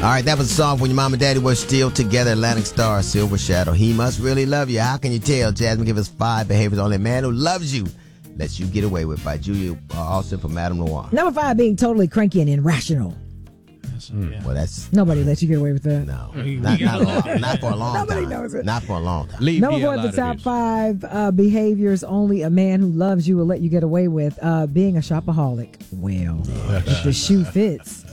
All right, that was a song when your mom and daddy were still together. Atlantic Starr, Silver Shadow. He must really love you. How can you tell? Jasmine, give us 5 behaviors only a man who loves you lets you get away with by Julia Austin from Madame Noir. Number 5, being totally cranky and irrational. Well, that's nobody lets you get away with that. no, not for a long time. Nobody knows it. Not for a long time. Number 4, the top 5 behaviors only a man who loves you will let you get away with. Being a shopaholic. Well, if the shoe fits.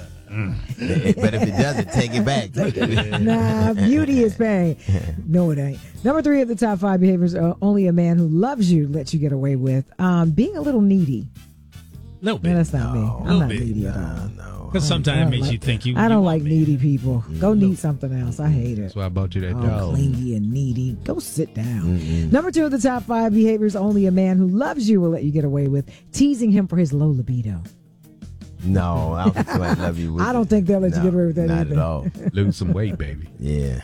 But if it doesn't, take it back. Nah, beauty is pain. No, it ain't. Number 3 of the top 5 behaviors only a man who loves you lets you get away with. Being a little needy. No, that's not me. I'm not needy at all. Because sometimes it makes you think you. I don't like needy people. Go need something else. I hate it. That's why I bought you that Oh, dog. clingy and needy. Go sit down. Number 2 of the top 5 behaviors only a man who loves you will let you get away with. Teasing him for his low libido. No, I don't think somebody love you with I don't think they'll let you get away with that not either. at all. Lose some weight, baby. Yeah.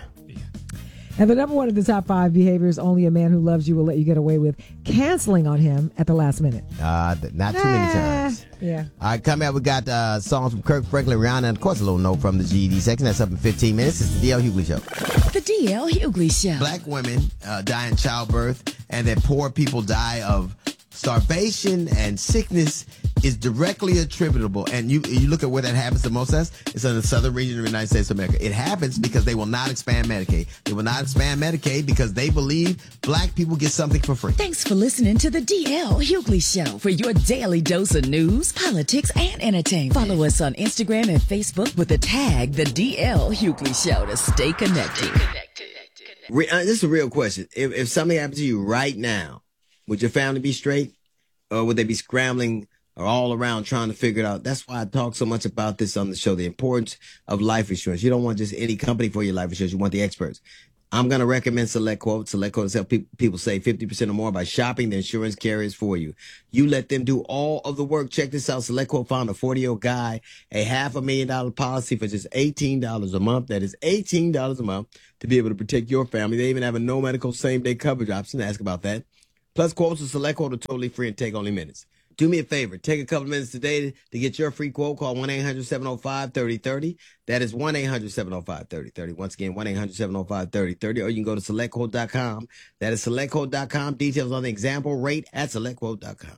And the number 1 of the top 5 behaviors only a man who loves you will let you get away with. Canceling on him at the last minute. Not too many times. Yeah. All right, coming up, we got songs from Kirk Franklin, Rihanna, and of course a little note from the GED section. That's up in 15 minutes. It's the D.L. Hughley Show. The D.L. Hughley Show. Black women die in childbirth, and that poor people die of starvation and sickness is directly attributable. And you look at where that happens the most as, it's in the southern region of the United States of America. It happens because they will not expand Medicaid. They will not expand Medicaid because they believe black people get something for free. Thanks for listening to the D.L. Hughley Show for your daily dose of news, politics, and entertainment. Follow us on Instagram and Facebook with the tag The D.L. Hughley Show to stay connected. This is a real question. If something happened to you right now, would your family be straight? Or would they be scrambling or all around trying to figure it out? That's why I talk so much about this on the show, the importance of life insurance. You don't want just any company for your life insurance. You want the experts. I'm going to recommend SelectQuote. SelectQuote has helped people save 50% or more by shopping the insurance carriers for you. You let them do all of the work. Check this out. SelectQuote found a 40-year-old guy, a $500,000 policy for just $18 a month. That is $18 a month to be able to protect your family. They even have a no medical same-day coverage option. Ask about that. Plus, quotes with SelectQuote are totally free and take only minutes. Do me a favor. Take a couple minutes today to get your free quote. Call 1-800-705-3030. That is 1-800-705-3030. Once again, 1-800-705-3030. Or you can go to SelectQuote.com. That is SelectQuote.com. Details on the example rate at SelectQuote.com.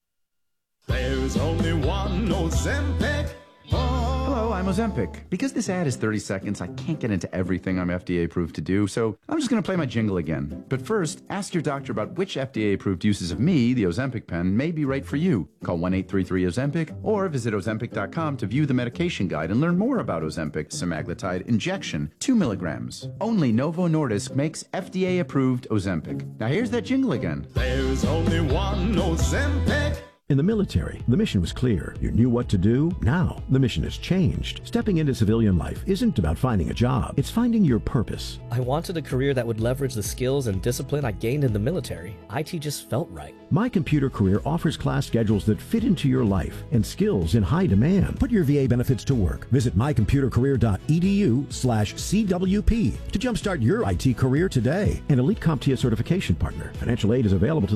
There's only one Ozempic. Hello, I'm Ozempic. Because this ad is 30 seconds, I can't get into everything I'm FDA approved to do, so I'm just going to play my jingle again. But first, ask your doctor about which FDA approved uses of me, the Ozempic pen, may be right for you. Call 1-833-OZEMPIC or visit Ozempic.com to view the medication guide and learn more about Ozempic semaglutide injection, 2 milligrams. Only Novo Nordisk makes FDA approved Ozempic. Now here's that jingle again. There's only one Ozempic. In the military, the mission was clear. You knew what to do. Now, the mission has changed. Stepping into civilian life isn't about finding a job. It's finding your purpose. I wanted a career that would leverage the skills and discipline I gained in the military. IT just felt right. My Computer Career offers class schedules that fit into your life and skills in high demand. Put your VA benefits to work. Visit mycomputercareer.edu/CWP to jumpstart your IT career today. An Elite CompTIA certification partner. Financial aid is available to